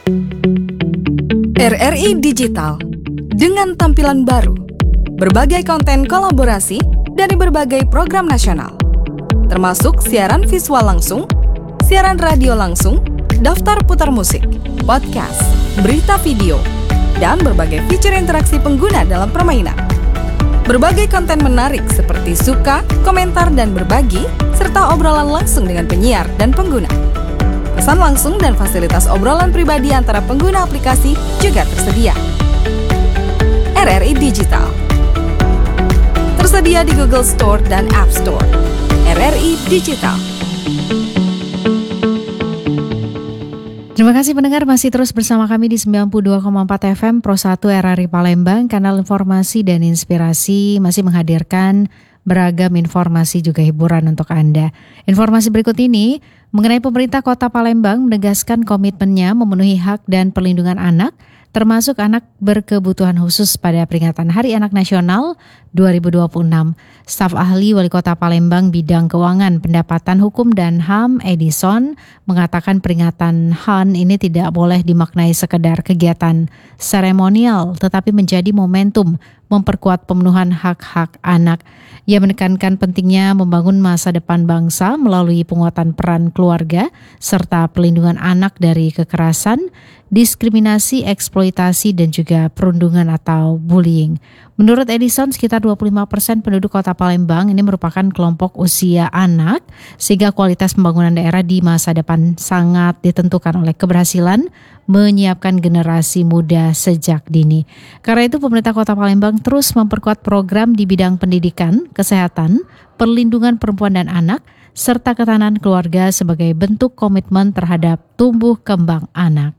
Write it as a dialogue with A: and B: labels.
A: RRI Digital dengan tampilan baru, berbagai konten kolaborasi dari berbagai program nasional, termasuk siaran visual langsung, siaran radio langsung, daftar putar musik, podcast, berita video, dan berbagai fitur interaksi pengguna dalam permainan. Berbagai konten menarik seperti suka, komentar, dan berbagi, serta obrolan langsung dengan penyiar dan pengguna. Pesan langsung dan fasilitas obrolan pribadi antara pengguna aplikasi juga tersedia. RRI Digital tersedia di Google Store dan App Store. RRI Digital.
B: Terima kasih pendengar masih terus bersama kami di 92,4 FM Pro 1 RRI Palembang, kanal informasi dan inspirasi masih menghadirkan beragam informasi juga hiburan untuk Anda. Informasi berikut ini mengenai pemerintah Kota Palembang menegaskan komitmennya memenuhi hak dan perlindungan anak, termasuk anak berkebutuhan khusus pada peringatan Hari Anak Nasional 2026. Staf ahli Wali Kota Palembang bidang keuangan, pendapatan hukum dan HAM Edison mengatakan peringatan HAN ini tidak boleh dimaknai sekedar kegiatan seremonial, tetapi menjadi momentum memperkuat pemenuhan hak-hak anak. Ia menekankan pentingnya membangun masa depan bangsa melalui penguatan peran keluarga serta pelindungan anak dari kekerasan, diskriminasi, eksploitasi, dan juga perundungan atau bullying. Menurut Edison, sekitar 25% penduduk Kota Palembang ini merupakan kelompok usia anak, sehingga kualitas pembangunan daerah di masa depan sangat ditentukan oleh keberhasilan menyiapkan generasi muda sejak dini. Karena itu pemerintah Kota Palembang terus memperkuat program di bidang pendidikan, kesehatan, perlindungan perempuan dan anak, serta ketahanan keluarga sebagai bentuk komitmen terhadap tumbuh kembang anak.